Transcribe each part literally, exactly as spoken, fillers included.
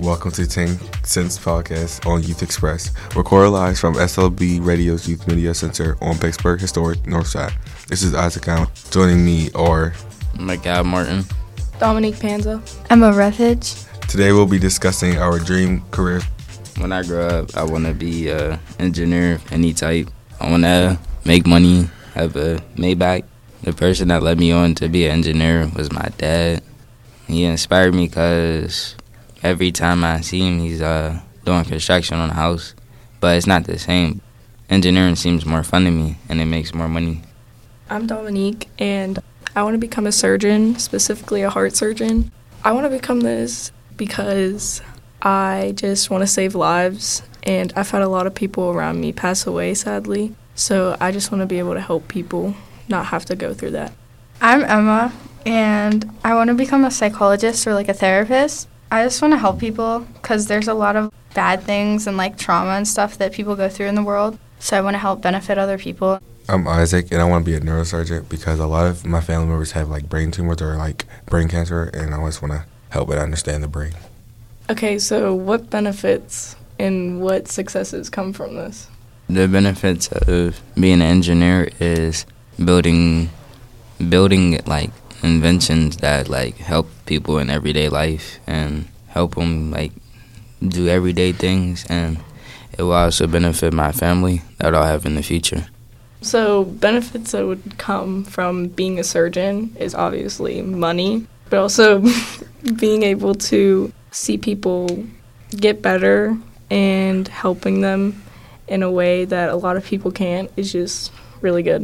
Welcome to ten Cents Podcast on Youth Express, recorded live from S L B Radio's Youth Media Center on Pittsburgh Historic Northside. This is Isaac Allen. Joining me are Miguel Martin, Dominique Panza, Emma Rethage. Today we'll be discussing our dream career. When I grow up, I want to be an engineer of any type. I want to make money, have a Maybach. The person that led me on to be an engineer was my dad. He inspired me because every time I see him, he's uh, doing construction on a house. But it's not the same. Engineering seems more fun to me, and it makes more money. I'm Dominique, and I want to become a surgeon, specifically a heart surgeon. I want to become this because I just want to save lives, and I've had a lot of people around me pass away, sadly. So I just want to be able to help people not have to go through that. I'm Emma, and I want to become a psychologist or like a therapist. I just want to help people because there's a lot of bad things and like trauma and stuff that people go through in the world. So I want to help benefit other people. I'm Isaac, and I want to be a neurosurgeon because a lot of my family members have like brain tumors or like brain cancer, and I just want to help and understand the brain. Okay, so what benefits and what successes come from this? The benefits of being an engineer is building, building like inventions that like help people in everyday life and help them like do everyday things, and it will also benefit my family that I'll have in the future. So benefits that would come from being a surgeon is obviously money, but also being able to see people get better and helping them in a way that a lot of people can't is just really good.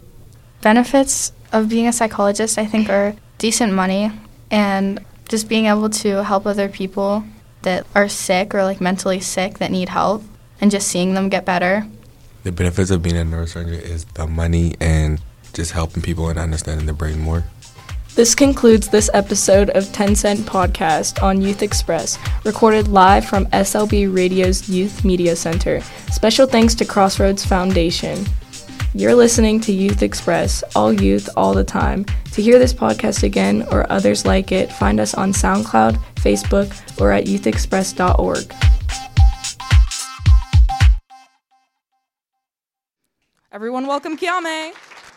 Benefits of being a psychologist, I think, are decent money and just being able to help other people that are sick or like mentally sick that need help and just seeing them get better. The benefits of being a neurosurgeon is the money and just helping people and understanding the brain more. This concludes this episode of ten Cent Podcast on Youth Express, recorded live from S L B Radio's Youth Media Center. Special thanks to Crossroads Foundation. You're listening to Youth Express, all youth, all the time. To hear this podcast again or others like it, find us on SoundCloud, Facebook, or at youth express dot org. Everyone welcome Kiame.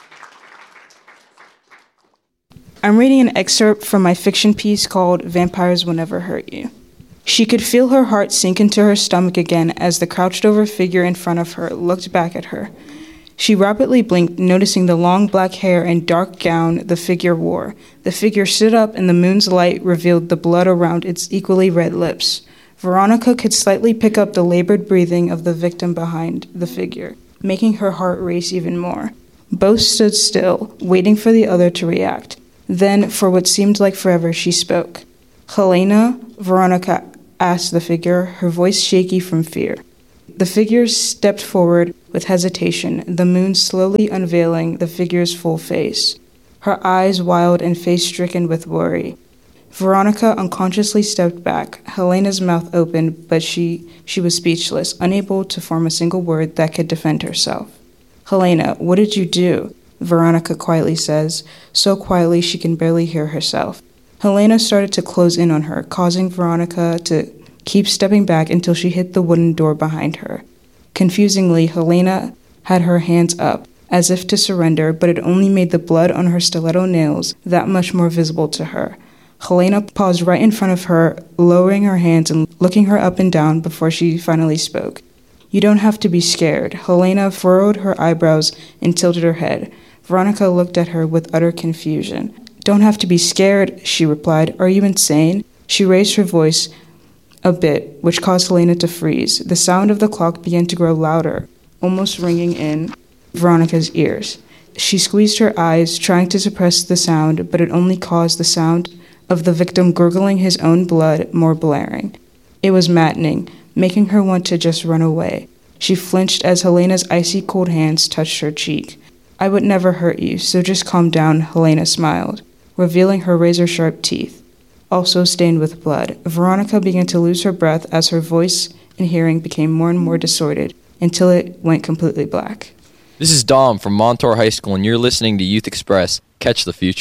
I'm reading an excerpt from my fiction piece called Vampires Will Never Hurt You. She could feel her heart sink into her stomach again as the crouched-over figure in front of her looked back at her. She rapidly blinked, noticing the long black hair and dark gown the figure wore. The figure stood up, and the moon's light revealed the blood around its equally red lips. Veronica could slightly pick up the labored breathing of the victim behind the figure, making her heart race even more. Both stood still, waiting for the other to react. Then, for what seemed like forever, she spoke. "Helena?" Veronica asked the figure, her voice shaky from fear. The figure stepped forward with hesitation, the moon slowly unveiling the figure's full face, her eyes wild and face-stricken with worry. Veronica unconsciously stepped back, Helena's mouth open, but she, she was speechless, unable to form a single word that could defend herself. "Helena, what did you do?" Veronica quietly says, so quietly she can barely hear herself. Helena started to close in on her, causing Veronica to keep stepping back until she hit the wooden door behind her. Confusingly, Helena had her hands up, as if to surrender, but it only made the blood on her stiletto nails that much more visible to her. Helena paused right in front of her, lowering her hands and looking her up and down before she finally spoke. "You don't have to be scared." Helena furrowed her eyebrows and tilted her head. Veronica looked at her with utter confusion. "Don't have to be scared," she replied. "Are you insane?" She raised her voice a bit, which caused Helena to freeze. The sound of the clock began to grow louder, almost ringing in Veronica's ears. She squeezed her eyes, trying to suppress the sound, but it only caused the sound of the victim gurgling his own blood more blaring. It was maddening, making her want to just run away. She flinched as Helena's icy cold hands touched her cheek. "I would never hurt you, so just calm down," Helena smiled, revealing her razor-sharp teeth, also stained with blood. Veronica began to lose her breath as her voice and hearing became more and more distorted until it went completely black. This is Dom from Montour High School, and you're listening to Youth Express. Catch the future.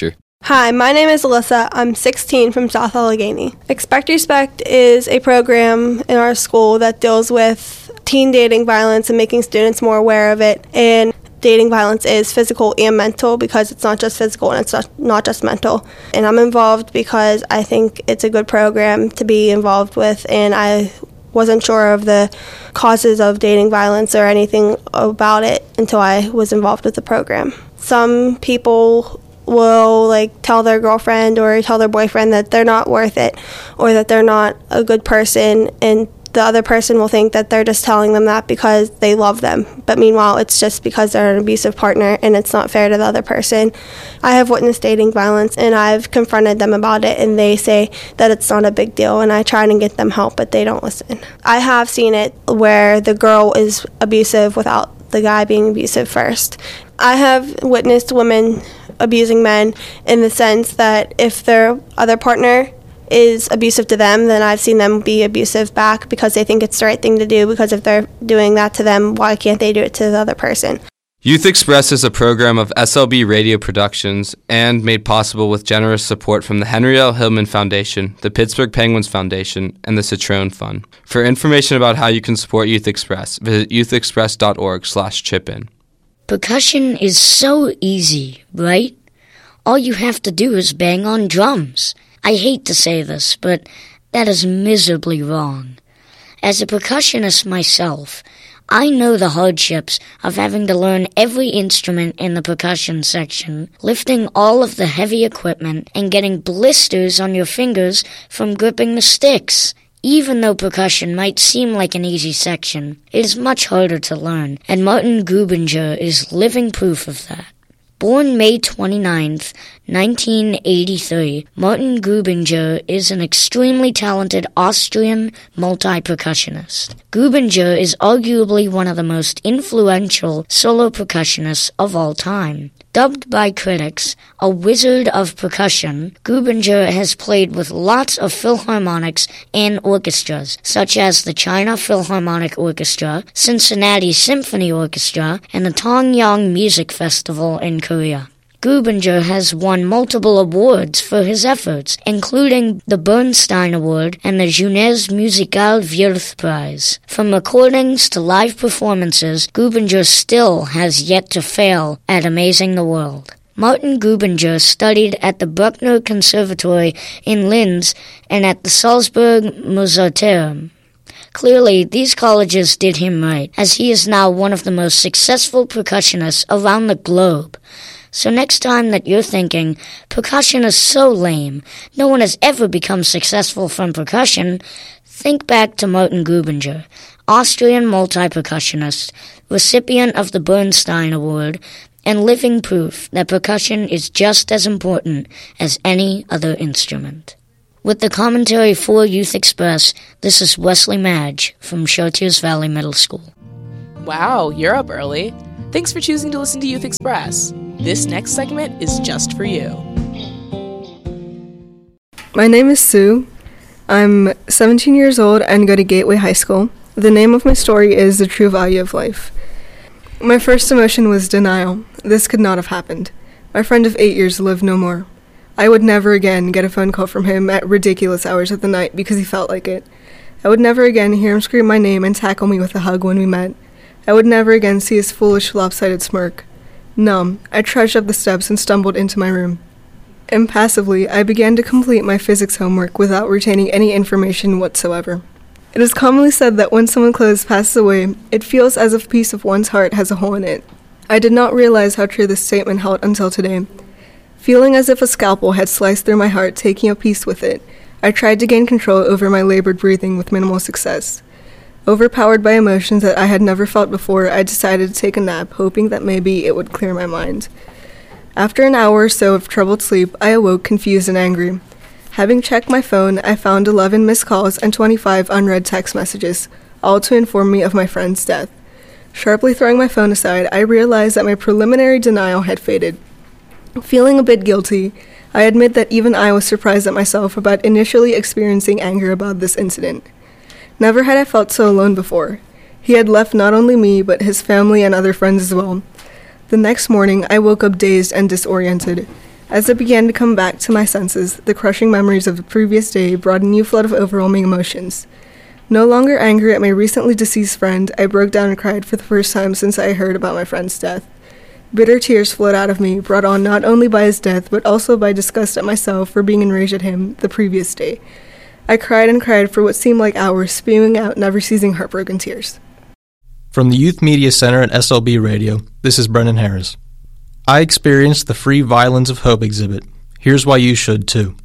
Hi, my name is Alyssa. I'm sixteen from South Allegheny. Expect Respect is a program in our school that deals with teen dating violence and making students more aware of it. And dating violence is physical and mental because it's not just physical and it's not, not just mental. And I'm involved because I think it's a good program to be involved with, and I wasn't sure of the causes of dating violence or anything about it until I was involved with the program. Some people will like tell their girlfriend or tell their boyfriend that they're not worth it or that they're not a good person, and the other person will think that they're just telling them that because they love them. But meanwhile, it's just because they're an abusive partner and it's not fair to the other person. I have witnessed dating violence and I've confronted them about it, and they say that it's not a big deal, and I try to get them help, but they don't listen. I have seen it where the girl is abusive without the guy being abusive first. I have witnessed women abusing men in the sense that if their other partner is abusive to them, then I've seen them be abusive back because they think it's the right thing to do, because if they're doing that to them, why can't they do it to the other person? Youth Express is a program of S L B Radio Productions and made possible with generous support from the Henry L. Hillman Foundation, the Pittsburgh Penguins Foundation, and the Citroen Fund. For information about how you can support Youth Express, visit youthexpress.org slash chip in. Percussion is so easy, right? All you have to do is bang on drums. I hate to say this, but that is miserably wrong. As a percussionist myself, I know the hardships of having to learn every instrument in the percussion section, lifting all of the heavy equipment, and getting blisters on your fingers from gripping the sticks. Even though percussion might seem like an easy section, it is much harder to learn, and Martin Grubinger is living proof of that. Born May twenty-ninth, nineteen eighty-three, Martin Grubinger is an extremely talented Austrian multi-percussionist. Grubinger is arguably one of the most influential solo percussionists of all time. Dubbed by critics a wizard of percussion, Grubinger has played with lots of philharmonics and orchestras, such as the China Philharmonic Orchestra, Cincinnati Symphony Orchestra, and the Tongyang Music Festival in Korea. Grubinger has won multiple awards for his efforts, including the Bernstein Award and the Jeunesse Musicale Wirth Prize. From recordings to live performances, Grubinger still has yet to fail at amazing the world. Martin Grubinger studied at the Bruckner Conservatory in Linz and at the Salzburg Musiktheater. Clearly, these colleges did him right, as he is now one of the most successful percussionists around the globe. So next time that you're thinking, percussion is so lame, no one has ever become successful from percussion, think back to Martin Grubinger, Austrian multi-percussionist, recipient of the Bernstein Award, and living proof that percussion is just as important as any other instrument. With the commentary for Youth Express, this is Wesley Madge from Chartiers Valley Middle School. Wow, you're up early. Thanks for choosing to listen to Youth Express. This next segment is just for you. My name is Sue. I'm seventeen years old and go to Gateway High School. The name of my story is The True Value of Life. My first emotion was denial. This could not have happened. My friend of eight years lived no more. I would never again get a phone call from him at ridiculous hours of the night because he felt like it. I would never again hear him scream my name and tackle me with a hug when we met. I would never again see his foolish, lopsided smirk. Numb, I trudged up the steps and stumbled into my room. Impassively, I began to complete my physics homework without retaining any information whatsoever. It is commonly said that when someone close passes away, it feels as if a piece of one's heart has a hole in it. I did not realize how true this statement held until today. Feeling as if a scalpel had sliced through my heart, taking a piece with it, I tried to gain control over my labored breathing with minimal success. Overpowered by emotions that I had never felt before, I decided to take a nap, hoping that maybe it would clear my mind. After an hour or so of troubled sleep, I awoke confused and angry. Having checked my phone, I found eleven missed calls and twenty-five unread text messages, all to inform me of my friend's death. Sharply throwing my phone aside, I realized that my preliminary denial had faded. Feeling a bit guilty, I admit that even I was surprised at myself about initially experiencing anger about this incident. Never had I felt so alone before. He had left not only me, but his family and other friends as well. The next morning, I woke up dazed and disoriented. As I began to come back to my senses, the crushing memories of the previous day brought a new flood of overwhelming emotions. No longer angry at my recently deceased friend, I broke down and cried for the first time since I heard about my friend's death. Bitter tears flowed out of me, brought on not only by his death, but also by disgust at myself for being enraged at him the previous day. I cried and cried for what seemed like hours, spewing out never-ceasing heartbroken tears. From the Youth Media Center at S L B Radio, this is Brendan Harris. I experienced the free Violins of Hope exhibit. Here's why you should too.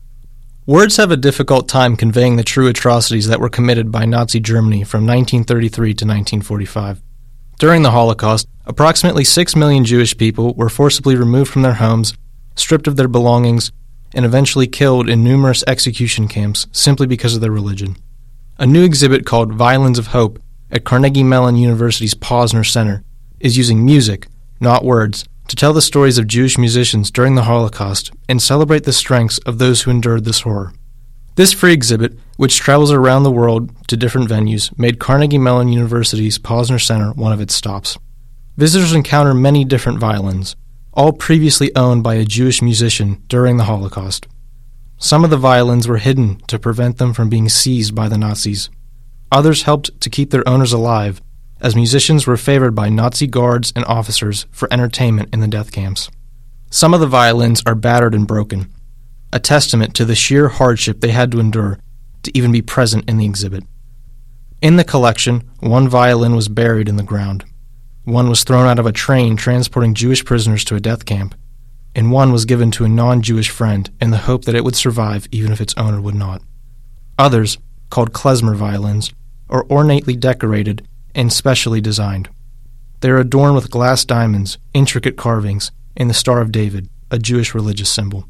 Words have a difficult time conveying the true atrocities that were committed by Nazi Germany from nineteen thirty-three to nineteen forty-five. During the Holocaust, approximately six million Jewish people were forcibly removed from their homes, stripped of their belongings, and eventually killed in numerous execution camps simply because of their religion. A new exhibit called Violins of Hope at Carnegie Mellon University's Posner Center is using music, not words, to tell the stories of Jewish musicians during the Holocaust and celebrate the strengths of those who endured this horror. This free exhibit, which travels around the world to different venues, made Carnegie Mellon University's Posner Center one of its stops. Visitors encounter many different violins, all previously owned by a Jewish musician during the Holocaust. Some of the violins were hidden to prevent them from being seized by the Nazis. Others helped to keep their owners alive, as musicians were favored by Nazi guards and officers for entertainment in the death camps. Some of the violins are battered and broken, a testament to the sheer hardship they had to endure to even be present in the exhibit. In the collection, one violin was buried in the ground. One was thrown out of a train transporting Jewish prisoners to a death camp, and one was given to a non-Jewish friend in the hope that it would survive even if its owner would not. Others, called klezmer violins, are ornately decorated and specially designed. They are adorned with glass diamonds, intricate carvings, and the Star of David, a Jewish religious symbol.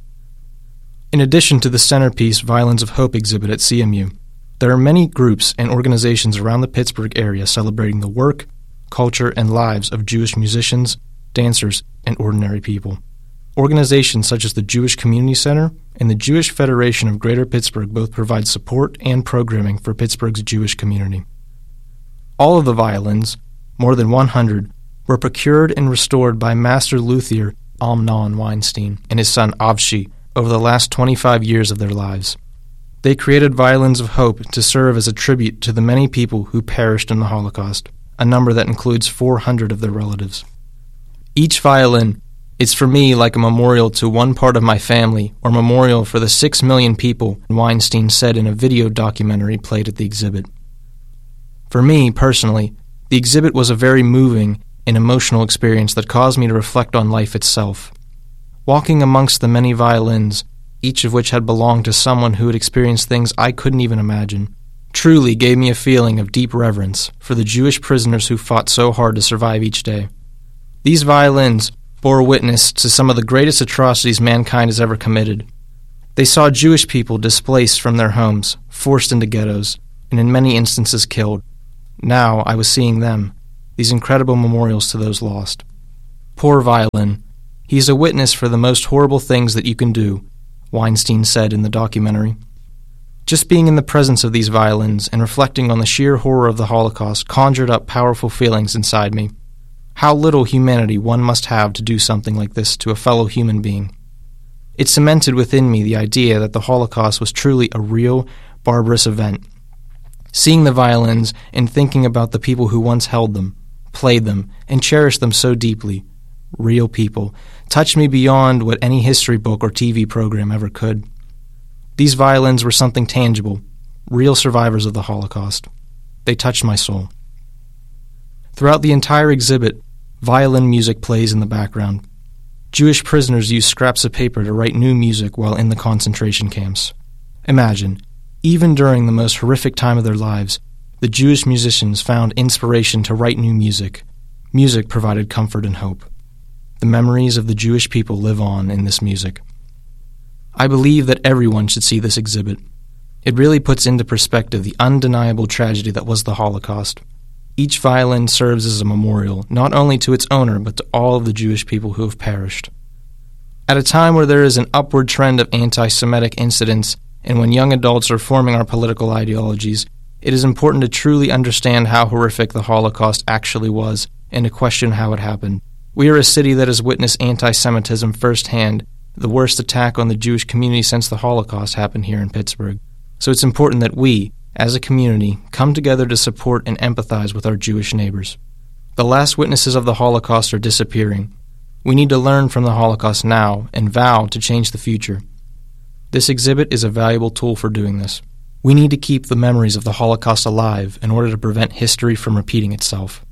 In addition to the centerpiece Violins of Hope exhibit at C M U, there are many groups and organizations around the Pittsburgh area celebrating the work, culture, and lives of Jewish musicians, dancers, and ordinary people. Organizations such as the Jewish Community Center and the Jewish Federation of Greater Pittsburgh both provide support and programming for Pittsburgh's Jewish community. All of the violins, more than one hundred, were procured and restored by master luthier Amnon Weinstein and his son Avshi over the last twenty-five years of their lives. They created Violins of Hope to serve as a tribute to the many people who perished in the Holocaust, a number that includes four hundred of their relatives. Each violin is for me like a memorial to one part of my family or memorial for the six million people, Weinstein said in a video documentary played at the exhibit. For me, personally, the exhibit was a very moving and emotional experience that caused me to reflect on life itself. Walking amongst the many violins, each of which had belonged to someone who had experienced things I couldn't even imagine, truly gave me a feeling of deep reverence for the Jewish prisoners who fought so hard to survive each day. These violins bore witness to some of the greatest atrocities mankind has ever committed. They saw Jewish people displaced from their homes, forced into ghettos, and in many instances killed. Now I was seeing them, these incredible memorials to those lost. Poor violin. He is a witness for the most horrible things that you can do, Weinstein said in the documentary. Just being in the presence of these violins and reflecting on the sheer horror of the Holocaust conjured up powerful feelings inside me. How little humanity one must have to do something like this to a fellow human being. It cemented within me the idea that the Holocaust was truly a real, barbarous event. Seeing the violins and thinking about the people who once held them, played them, and cherished them so deeply, real people, touched me beyond what any history book or T V program ever could. These violins were something tangible, real survivors of the Holocaust. They touched my soul. Throughout the entire exhibit, violin music plays in the background. Jewish prisoners used scraps of paper to write new music while in the concentration camps. Imagine, even during the most horrific time of their lives, the Jewish musicians found inspiration to write new music. Music provided comfort and hope. The memories of the Jewish people live on in this music. I believe that everyone should see this exhibit. It really puts into perspective the undeniable tragedy that was the Holocaust. Each violin serves as a memorial, not only to its owner, but to all of the Jewish people who have perished. At a time where there is an upward trend of anti-Semitic incidents, and when young adults are forming our political ideologies, it is important to truly understand how horrific the Holocaust actually was, and to question how it happened. We are a city that has witnessed anti-Semitism firsthand, The worst attack on the Jewish community since the Holocaust happened here in Pittsburgh. So it's important that we, as a community, come together to support and empathize with our Jewish neighbors. The last witnesses of the Holocaust are disappearing. We need to learn from the Holocaust now and vow to change the future. This exhibit is a valuable tool for doing this. We need to keep the memories of the Holocaust alive in order to prevent history from repeating itself.